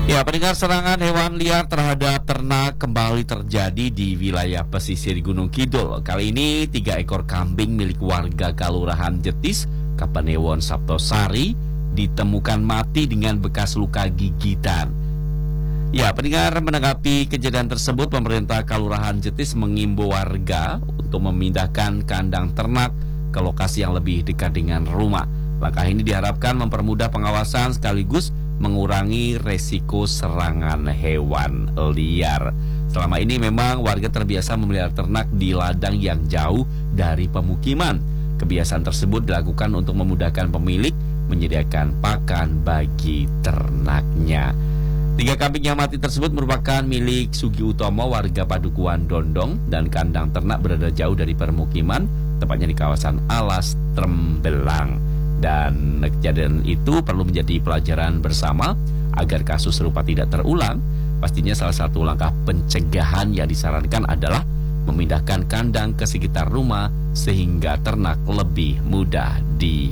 Ya, pendengar, serangan hewan liar terhadap ternak kembali terjadi di wilayah pesisir Gunung Kidul. Kali ini 3 ekor kambing milik warga Kelurahan Jetis, Kapanewon, Saptosari ditemukan mati dengan bekas luka gigitan. Ya, pendengar, menanggapi kejadian tersebut, pemerintah Kelurahan Jetis mengimbau warga untuk memindahkan kandang ternak ke lokasi yang lebih dekat dengan rumah. Langkah ini diharapkan mempermudah pengawasan sekaligus mengurangi resiko serangan hewan liar. Selama ini memang warga terbiasa memelihara ternak di ladang yang jauh dari pemukiman. Kebiasaan tersebut dilakukan untuk memudahkan pemilik menyediakan pakan bagi ternaknya. 3 kambing yang mati tersebut merupakan milik Sugi Utomo, warga Padukuhan Dondong, dan kandang ternak berada jauh dari permukiman, tepatnya di kawasan Alas Trembelang. Dan kejadian itu perlu menjadi pelajaran bersama agar kasus serupa tidak terulang. Pastinya salah satu langkah pencegahan yang disarankan adalah memindahkan kandang ke sekitar rumah sehingga ternak lebih mudah di